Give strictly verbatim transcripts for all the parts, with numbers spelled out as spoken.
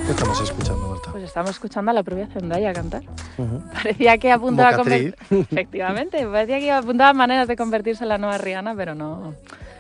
¿Qué estamos escuchando, Marta? Pues estamos escuchando a la propia Zendaya cantar. Uh-huh. Parecía que apuntaba a convertir... Efectivamente, parecía que apuntaba maneras de convertirse en la nueva Rihanna, pero no.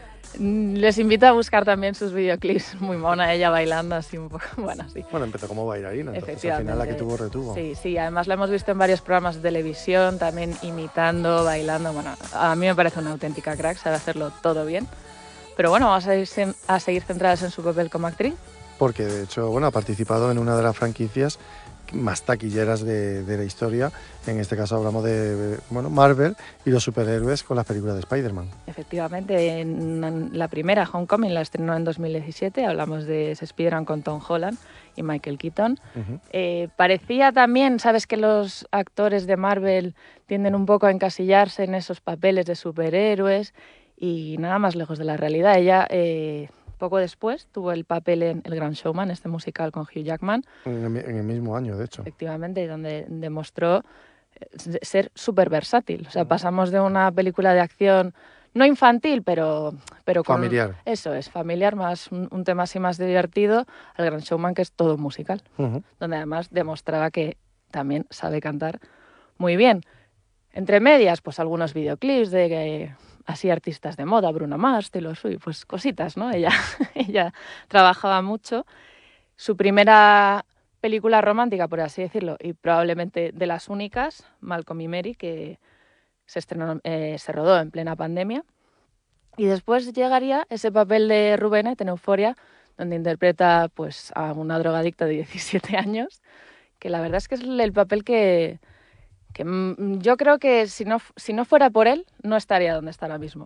Les invito a buscar también sus videoclips, muy mona ella bailando así un poco, bueno, sí. Bueno, empezó como bailarina, entonces al final la que tuvo retuvo. Sí, sí, además la hemos visto en varios programas de televisión, también imitando, bailando, bueno, a mí me parece una auténtica crack, sabe hacerlo todo bien. Pero bueno, vamos a, ir, a seguir centradas en su papel como actriz. Porque de hecho, bueno, ha participado en una de las franquicias más taquilleras de, de la historia. En este caso hablamos de, bueno, Marvel y los superhéroes con las películas de Spider-Man. Efectivamente, en la primera, Homecoming, la estrenó en dos mil diecisiete, hablamos de ese Spider-Man con Tom Holland y Michael Keaton. Uh-huh. Eh, parecía también, sabes que los actores de Marvel tienden un poco a encasillarse en esos papeles de superhéroes y nada más lejos de la realidad. Ella... Eh, Poco después tuvo el papel en El Gran Showman, este musical con Hugh Jackman. En el, en el mismo año, de hecho. Efectivamente, donde demostró ser súper versátil. O sea, pasamos de una película de acción no infantil, pero... pero con, familiar. Eso es, familiar, más un, un tema así más divertido, al Gran Showman, que es todo musical. Uh-huh. Donde además demostraba que también sabe cantar muy bien. Entre medias, pues algunos videoclips de que... así artistas de moda, Bruno Mars, Taylor Swift, pues cositas, ¿no? Ella, ella trabajaba mucho. Su primera película romántica, por así decirlo, y probablemente de las únicas, Malcolm y Mary, que se estrenó, eh, se rodó en plena pandemia. Y después llegaría ese papel de Rubenet en Euphoria, donde interpreta pues, a una drogadicta de diecisiete años, que la verdad es que es el papel que... que yo creo que si no, si no fuera por él, no estaría donde está ahora mismo.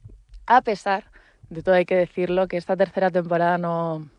A pesar de todo, hay que decirlo, que esta tercera temporada no...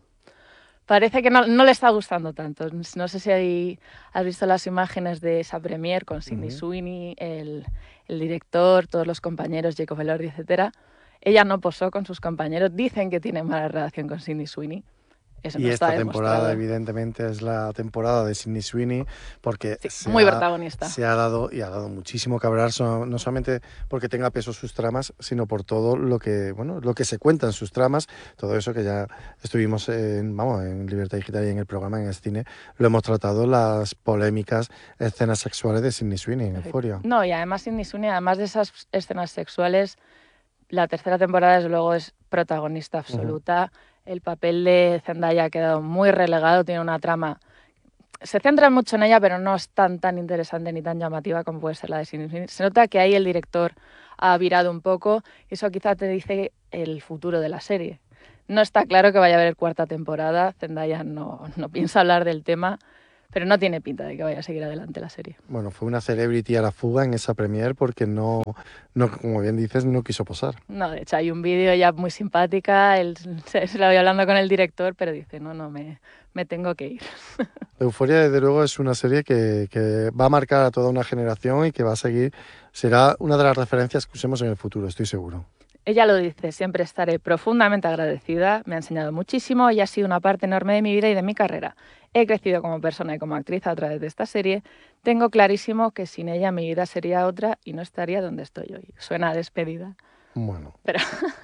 Parece que no, no le está gustando tanto. No sé si hay, has visto las imágenes de esa premiere con Sydney uh-huh. Sweeney, el, el director, todos los compañeros, Jacob Elordi, etcétera. Ella no posó con sus compañeros. Dicen que tiene mala relación con Sydney Sweeney. Eso y no esta está temporada, evidentemente, es la temporada de Sydney Sweeney, porque sí, se muy ha, protagonista. Se ha dado y ha dado muchísimo que hablar, no solamente porque tenga peso sus tramas, sino por todo lo que, bueno, lo que se cuenta en sus tramas, todo eso que ya estuvimos en, vamos, en Libertad Digital y en el programa, en el cine, lo hemos tratado, las polémicas escenas sexuales de Sydney Sweeney en Euphoria. No, y además Sydney Sweeney, además de esas escenas sexuales, la tercera temporada, desde luego, es protagonista absoluta. Uh-huh. El papel de Zendaya ha quedado muy relegado, tiene una trama... Se centra mucho en ella, pero no es tan, tan interesante ni tan llamativa como puede ser la de Sydney. Se nota que ahí el director ha virado un poco y eso quizá te dice el futuro de la serie. No está claro que vaya a haber cuarta temporada, Zendaya no, no piensa hablar del tema, pero no tiene pinta de que vaya a seguir adelante la serie. Bueno, fue una celebrity a la fuga en esa premiere porque no, no, como bien dices, no quiso posar. No, de hecho hay un vídeo ya muy simpática, él se, se la voy hablando con el director, pero dice, no, no, me, me tengo que ir. Euphoria, desde luego, es una serie que, que va a marcar a toda una generación y que va a seguir, será una de las referencias que usemos en el futuro, estoy seguro. Ella lo dice, siempre estaré profundamente agradecida, me ha enseñado muchísimo y ha sido una parte enorme de mi vida y de mi carrera. He crecido como persona y como actriz a través de esta serie. Tengo clarísimo que sin ella mi vida sería otra y no estaría donde estoy hoy. Suena a despedida. Bueno, pero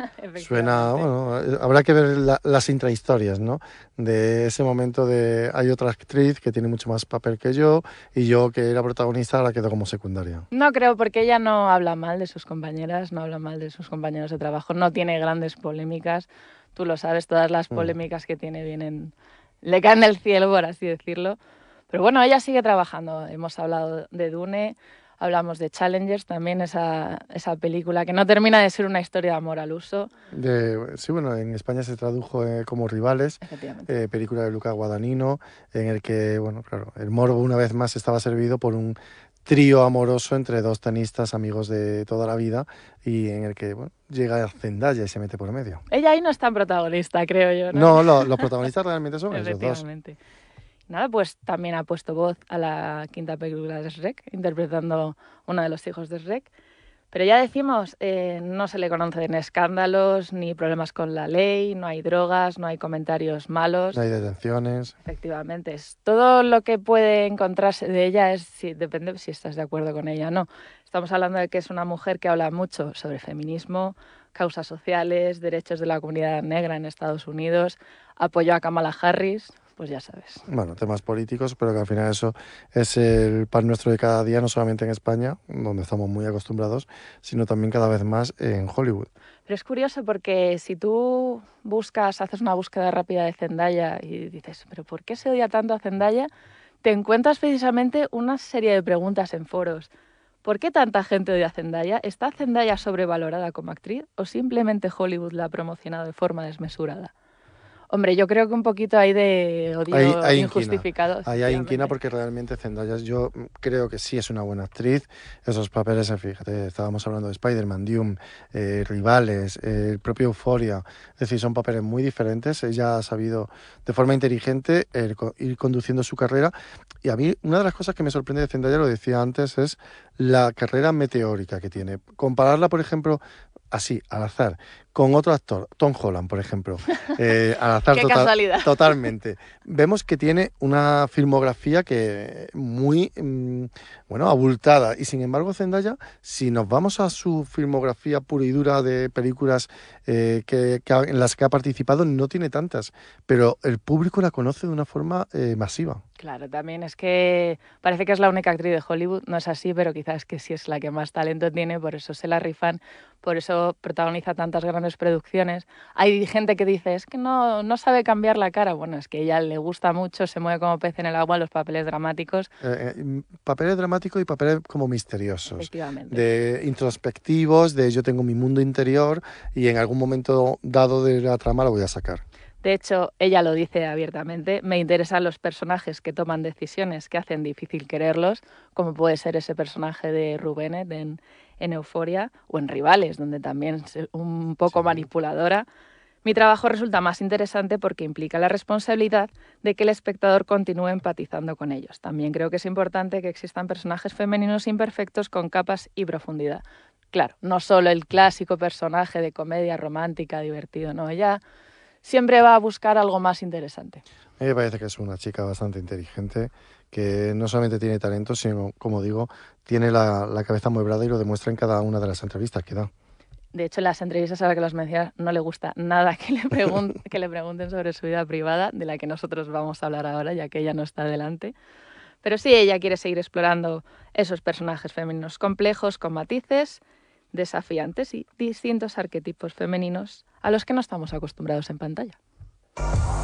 suena, bueno, habrá que ver la, las intrahistorias, ¿no? De ese momento de hay otra actriz que tiene mucho más papel que yo y yo que era protagonista ahora quedo como secundaria. No creo, porque ella no habla mal de sus compañeras, no habla mal de sus compañeros de trabajo, no tiene grandes polémicas. Tú lo sabes, todas las polémicas mm. que tiene vienen, le caen del cielo, por así decirlo. Pero bueno, ella sigue trabajando. Hemos hablado de Dune. Hablamos de Challengers, también esa, esa película que no termina de ser una historia de amor al uso. De, sí, bueno, en España se tradujo eh, como Rivales, eh, película de Luca Guadagnino, en el que, bueno, claro, el morbo una vez más estaba servido por un trío amoroso entre dos tenistas amigos de toda la vida y en el que, bueno, llega Zendaya y se mete por medio. Ella ahí no es tan protagonista, creo yo, ¿no? No, lo, los protagonistas realmente son esos dos. Efectivamente. Nada, pues también ha puesto voz a la quinta película de Shrek, interpretando uno de los hijos de Shrek. Pero ya decimos, eh, no se le conocen escándalos ni problemas con la ley, no hay drogas, no hay comentarios malos. No hay detenciones. Efectivamente, es, todo lo que puede encontrarse de ella es, si, depende si estás de acuerdo con ella o no. Estamos hablando de que es una mujer que habla mucho sobre feminismo, causas sociales, derechos de la comunidad negra en Estados Unidos, apoyó a Kamala Harris, pues ya sabes. Bueno, temas políticos, pero que al final eso es el pan nuestro de cada día, no solamente en España, donde estamos muy acostumbrados, sino también cada vez más en Hollywood. Pero es curioso porque si tú buscas, haces una búsqueda rápida de Zendaya y dices, ¿pero por qué se odia tanto a Zendaya? Te encuentras precisamente una serie de preguntas en foros. ¿Por qué tanta gente odia a Zendaya? ¿Está Zendaya sobrevalorada como actriz o simplemente Hollywood la ha promocionado de forma desmesurada? Hombre, yo creo que un poquito hay de odio Ahí, ahí inquina, injustificado, ahí hay inquina efectivamente. porque realmente Zendaya yo creo que sí es una buena actriz. Esos papeles, eh, fíjate, estábamos hablando de Spider-Man, Dune, eh, Rivales, eh, el propio Euphoria, es decir, son papeles muy diferentes. Ella ha sabido de forma inteligente eh, co- ir conduciendo su carrera y a mí una de las cosas que me sorprende de Zendaya, lo decía antes, es la carrera meteórica que tiene. Compararla, por ejemplo, así, al azar, con otro actor, Tom Holland, por ejemplo, eh, al azar Qué total, casualidad. totalmente. Vemos que tiene una filmografía que muy, mm, bueno, abultada. Y sin embargo, Zendaya, si nos vamos a su filmografía pura y dura de películas eh, que, que ha- en las que ha participado, no tiene tantas. Pero el público la conoce de una forma eh, masiva. Claro, también es que parece que es la única actriz de Hollywood, no es así, pero quizás que sí es la que más talento tiene, por eso se la rifan, por eso protagoniza tantas grandes producciones. Hay gente que dice, es que no, no sabe cambiar la cara. Bueno, es que a ella le gusta mucho, se mueve como pez en el agua en los papeles dramáticos, Eh, eh, mm, papeles dramáticos y papeles como misteriosos, efectivamente. de introspectivos, de yo tengo mi mundo interior y en algún momento dado de la trama lo voy a sacar. De hecho, ella lo dice abiertamente, me interesan los personajes que toman decisiones que hacen difícil quererlos, como puede ser ese personaje de Rubenet en, en Euforia o en Rivales, donde también es un poco Sí. manipuladora. Mi trabajo resulta más interesante porque implica la responsabilidad de que el espectador continúe empatizando con ellos. También creo que es importante que existan personajes femeninos imperfectos con capas y profundidad. Claro, no solo el clásico personaje de comedia romántica divertido, no, ella siempre va a buscar algo más interesante. A mí me parece que es una chica bastante inteligente, que no solamente tiene talento, sino, como digo, tiene la, la cabeza mueblada y lo demuestra en cada una de las entrevistas que da. De hecho, en las entrevistas, ahora que los mencionas, no le gusta nada que le, pregun que le pregunten sobre su vida privada, de la que nosotros vamos a hablar ahora, ya que ella no está delante. Pero sí, ella quiere seguir explorando esos personajes femeninos complejos, con matices, desafiantes y distintos arquetipos femeninos a los que no estamos acostumbrados en pantalla.